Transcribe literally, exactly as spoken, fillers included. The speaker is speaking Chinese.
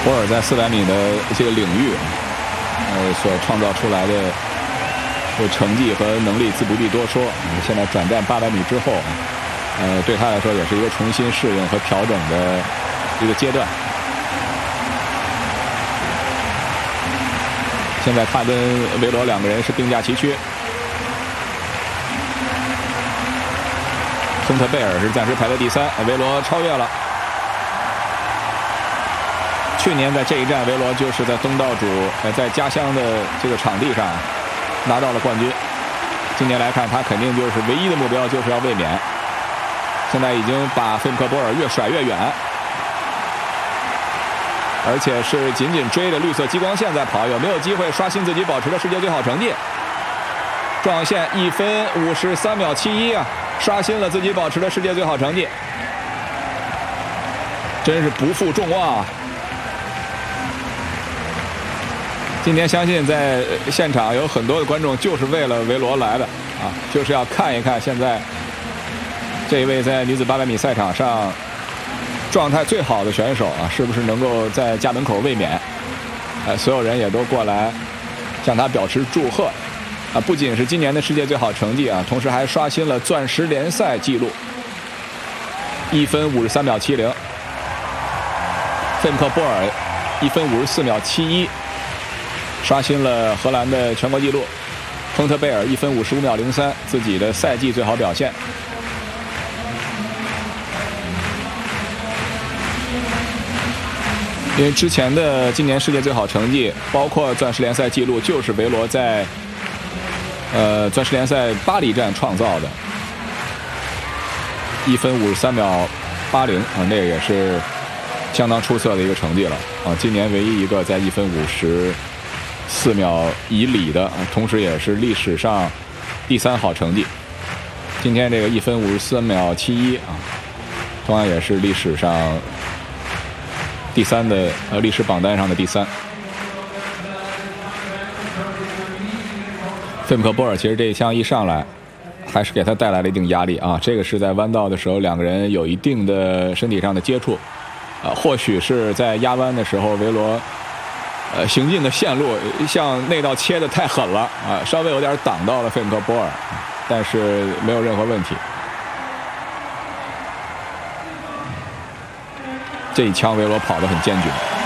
博尔在四百米的这个领域，呃，所创造出来的这成绩和能力自不必多说。现在转战八百米之后，呃，对他来说也是一个重新适应和调整的一个阶段。现在他跟维罗两个人是并驾齐驱，亨特贝尔是暂时排在第三，维罗超越了。去年在这一站，维罗就是在东道主，呃，在家乡的这个场地上拿到了冠军。今年来看，他肯定就是唯一的目标就是要卫冕。现在已经把费姆克波尔越甩越远，而且是紧紧追着绿色激光线在跑，有没有机会刷新自己保持的世界最好成绩？撞上线一分五十三秒七一啊，刷新了自己保持的世界最好成绩，真是不负众望啊！今天相信在现场有很多的观众就是为了维罗来的啊，就是要看一看现在这一位在女子八百米赛场上状态最好的选手啊，是不是能够在家门口卫冕？呃，所有人也都过来向他表示祝贺啊！不仅是今年的世界最好成绩啊，同时还刷新了钻石联赛纪录，一分五十三秒七零。费姆克波尔一分五十四秒七一，刷新了荷兰的全国纪录。亨特贝尔一分五十五秒零三，自己的赛季最好表现。因为之前的今年世界最好成绩，包括钻石联赛纪录，就是维罗在呃钻石联赛巴黎站创造的，一分五十三秒八零啊，那个也是相当出色的一个成绩了啊。今年唯一一个在一分五十四秒以里的，同时也是历史上第三好成绩。今天这个一分五十四秒七一啊，同样也是历史上第三的呃历史榜单上的第三。费姆克波尔其实这一枪一上来，还是给他带来了一定压力啊。这个是在弯道的时候，两个人有一定的身体上的接触，啊，或许是在压弯的时候，维罗呃行进的线路向内道切的太狠了啊，稍微有点挡到了费姆克波尔，但是没有任何问题。这一枪维罗跑得很坚决。